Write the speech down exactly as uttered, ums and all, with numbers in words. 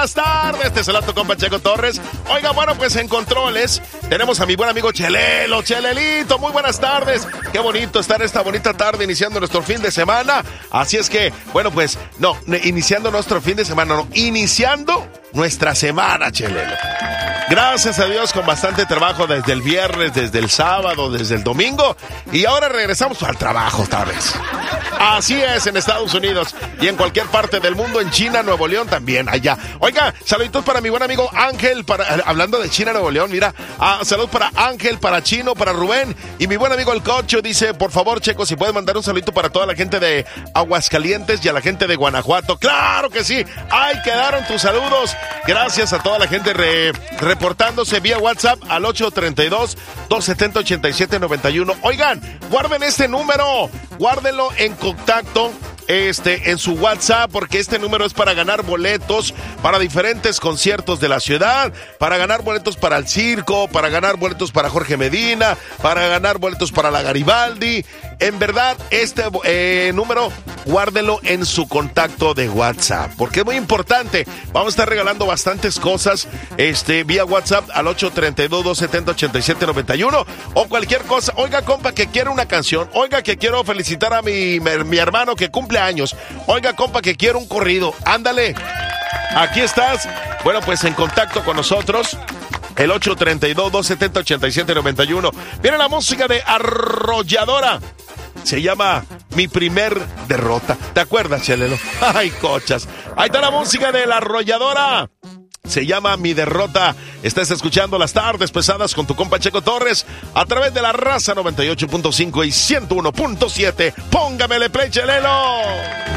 buenas tardes. Te saluda tu compa Checo Torres. Oiga, bueno, pues en controles tenemos a mi buen amigo Chelelo. Chelelito, muy buenas tardes. Qué bonito estar esta bonita tarde iniciando nuestro fin de semana. Así es que, bueno, pues, no, iniciando nuestro fin de semana, no, iniciando nuestra semana, Chelelo. Gracias a Dios, con bastante trabajo desde el viernes, desde el sábado, desde el domingo. Y ahora regresamos al trabajo otra vez. Así es, en Estados Unidos y en cualquier parte del mundo, en China, Nuevo León también, allá. Oiga, saluditos para mi buen amigo Ángel, para, hablando de China, Nuevo León, mira. Ah, salud para Ángel, para Chino, para Rubén. Y mi buen amigo El Cocho dice, por favor, Checo, si puedes mandar un saludito para toda la gente de Aguascalientes y a la gente de Guanajuato. ¡Claro que sí! ¡Ahí quedaron tus saludos! Gracias a toda la gente re, reportándose vía WhatsApp al ocho tres dos, dos siete cero, ocho siete nueve uno. Oigan, guarden este número, guárdenlo en contacto. Este, en su WhatsApp, porque este número es para ganar boletos para diferentes conciertos de la ciudad, para ganar boletos para el circo, para ganar boletos para Jorge Medina, para ganar boletos para la Garibaldi. En verdad, este eh, número, guárdelo en su contacto de WhatsApp, porque es muy importante. Vamos a estar regalando bastantes cosas, este, vía WhatsApp al ocho tres dos, dos siete cero, ocho siete nueve uno, o cualquier cosa. Oiga, compa, que quiero una canción. Oiga, que quiero felicitar a mi, mi hermano que cumple años. Oiga, compa, que quiero un corrido. Ándale, aquí estás. Bueno, pues en contacto con nosotros, el ocho tres dos, dos siete cero, ocho siete nueve uno. Viene la música de Arrolladora. Se llama Mi Primer Derrota. ¿Te acuerdas, Chelelo? Ay, cochas. Ahí está la música de La Arrolladora. Se llama Mi Derrota. Estás escuchando Las Tardes Pesadas con tu compa Checo Torres a través de la Raza noventa y ocho punto cinco y ciento uno punto siete. Póngamele play, Chelelo.